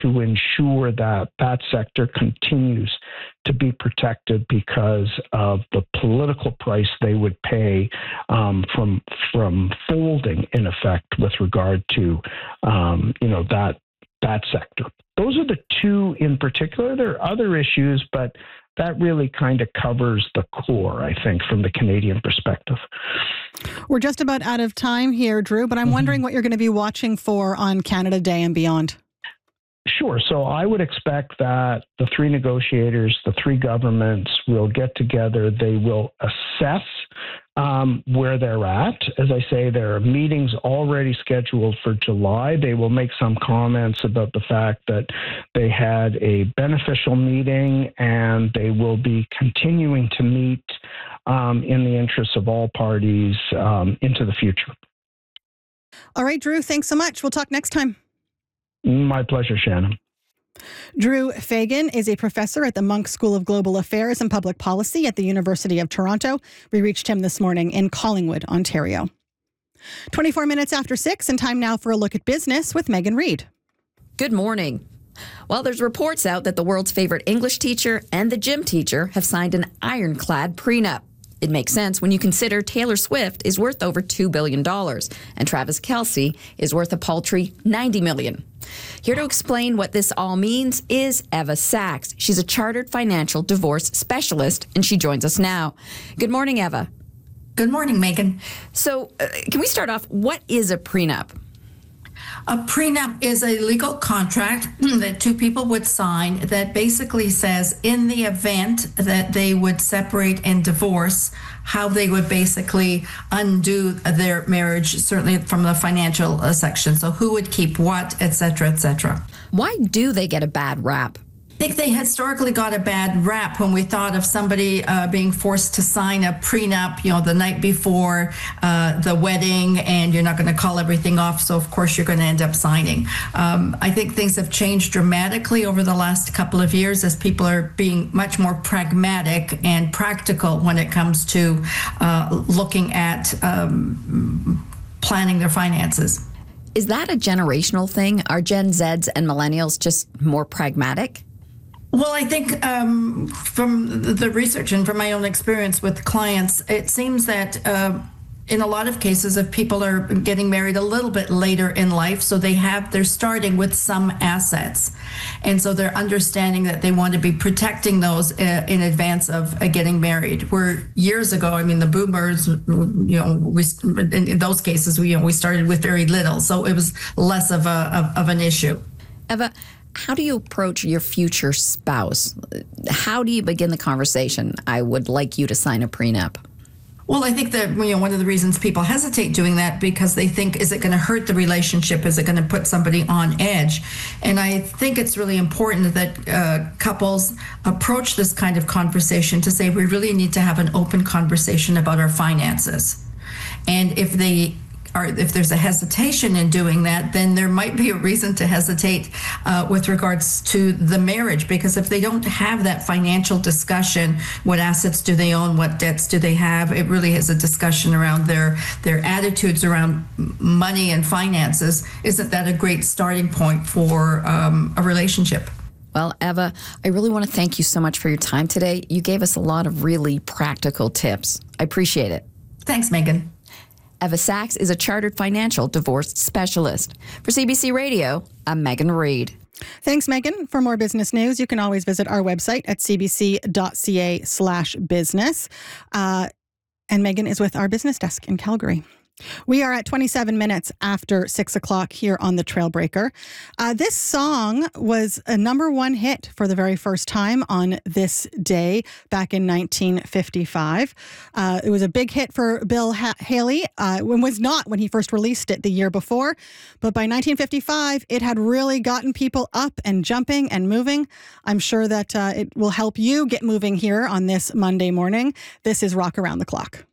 to ensure that that sector continues to be protected because of the political price they would pay from folding, in effect, with regard to that sector. Those are the two in particular. There are other issues, but that really kind of covers the core, I think, from the Canadian perspective. We're just about out of time here, Drew, but I'm wondering what you're going to be watching for on Canada Day and beyond. Sure. So I would expect that the three negotiators, the three governments will get together. They will assess where they're at. As I say, there are meetings already scheduled for July. They will make some comments about the fact that they had a beneficial meeting, and they will be continuing to meet in the interests of all parties into the future. All right, Drew, thanks so much. We'll talk next time. My pleasure, Shannon. Drew Fagan is a professor at the Munk School of Global Affairs and Public Policy at the University of Toronto. We reached him this morning in Collingwood, Ontario. 24 minutes after 6, and time now for a look at business with Megan Reid. Good morning. Well, there's reports out that the world's favorite English teacher and the gym teacher have signed an ironclad prenup. It makes sense when you consider Taylor Swift is worth over $2 billion and Travis Kelce is worth a paltry $90 million. Here to explain what this all means is Eva Sachs. She's a chartered financial divorce specialist, and she joins us now. Good morning, Eva. Good morning, Megan. So can we start off? What is a prenup? A prenup is a legal contract that two people would sign that basically says in the event that they would separate and divorce, how they would basically undo their marriage, certainly from the financial section. So who would keep what, et cetera, et cetera. Why do they get a bad rap? I think they historically got a bad rap when we thought of somebody being forced to sign a prenup, the night before the wedding, and you're not going to call everything off. So, of course, you're going to end up signing. I think things have changed dramatically over the last couple of years as people are being much more pragmatic and practical when it comes to looking at planning their finances. Is that a generational thing? Are Gen Zs and millennials just more pragmatic? Well, I think from the research and from my own experience with clients, it seems that in a lot of cases, if people are getting married a little bit later in life, so they're starting with some assets. And so they're understanding that they want to be protecting those in advance of getting married. Where years ago, the boomers, in those cases, we started with very little. So it was less of an issue. Eva, how do you approach your future spouse? How do you begin the conversation? I would like you to sign a prenup. Well, I think that one of the reasons people hesitate doing that because they think, is it going to hurt the relationship? Is it going to put somebody on edge? And I think it's really important that couples approach this kind of conversation to say we really need to have an open conversation about our finances. And if there's a hesitation in doing that, then there might be a reason to hesitate with regards to the marriage, because if they don't have that financial discussion, what assets do they own, what debts do they have, it really is a discussion around their attitudes around money and finances. Isn't that a great starting point for a relationship? Well, Eva, I really want to thank you so much for your time today. You gave us a lot of really practical tips. I appreciate it. Thanks, Megan. Eva Sachs is a chartered financial divorce specialist. For CBC Radio, I'm Megan Reid. Thanks, Megan. For more business news, you can always visit our website at cbc.ca/business. And Megan is with our business desk in Calgary. We are at 27 minutes after 6 o'clock here on The Trailbreaker. This song was a number one hit for the very first time on this day back in 1955. It was a big hit for Bill Haley. It was not when he first released it the year before. But by 1955, it had really gotten people up and jumping and moving. I'm sure that it will help you get moving here on this Monday morning. This is Rock Around the Clock.